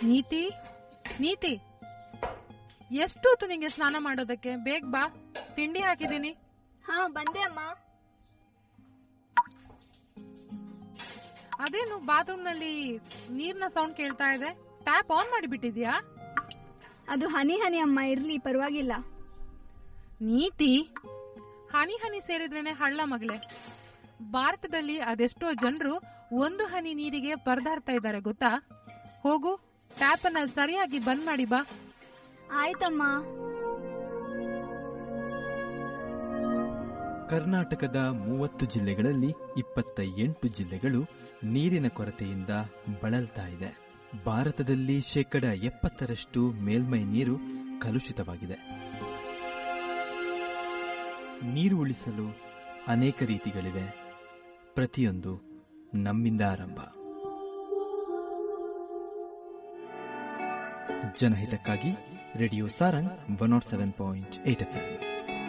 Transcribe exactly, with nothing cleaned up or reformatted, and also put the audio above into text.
ನೀತಿ ನೀತಿ, ಎಷ್ಟೊತ್ತು ನಿಂಗೆ ಸ್ನಾನ ಮಾಡೋದಕ್ಕೆ? ಬೇಗ ಬಾ, ತಿಂಡಿ ಹಾಕಿದ್ದೀನಿ. ಹಾ ಬಂದೆ ಅಮ್ಮ. ಅದೇನು ಬಾತ್ರೂಮ್ ನಲ್ಲಿ ನೀರ್ನ ಸೌಂಡ್ ಕೇಳ್ತಾ ಇದೆ? Tap on ಮಾಡಿಬಿಟ್ಟಿದ್ಯಾ? ಅದು ಹನಿ ಹನಿ ಅಮ್ಮ, ಇರ್ಲಿ ಪರವಾಗಿಲ್ಲ. ನೀತಿ, ಹನಿ ಹನಿ ಸೇರಿದ್ರೇನೆ ಹಳ್ಳ ಮಗಳೇ. ಭಾರತದಲ್ಲಿ ಅದೆಷ್ಟೋ ಜನರು ಒಂದು ಹನಿ ನೀರಿಗೆ ಪರದಾಡ್ತಾ ಇದ್ದಾರೆ ಗೊತ್ತಾ? ಹೋಗು, ಟ್ಯಾಪ್ ಅನ್ನ ಸರಿಯಾಗಿ ಬಂದ್ ಮಾಡಿ ಬಾ. ಆಯ್ತಮ್ಮ. ಕರ್ನಾಟಕದ ಮೂವತ್ತು ಜಿಲ್ಲೆಗಳಲ್ಲಿ ಇಪ್ಪತ್ತ ಎಂಟು ಜಿಲ್ಲೆಗಳು ನೀರಿನ ಕೊರತೆಯಿಂದ ಬಳಲ್ತಾ ಇದೆ. ಭಾರತದಲ್ಲಿ ಶೇಕಡ ಎಪ್ಪತ್ತರಷ್ಟು ಮೇಲ್ಮೈ ನೀರು ಕಲುಷಿತವಾಗಿದೆ. ನೀರು ಉಳಿಸಲು ಅನೇಕ ರೀತಿಗಳಿವೆ. ಪ್ರತಿಯೊಂದು ನಮ್ಮಿಂದ ಆರಂಭ. ಜನಹಿತಕ್ಕಾಗಿ radio Sarang one not seven point eight F M.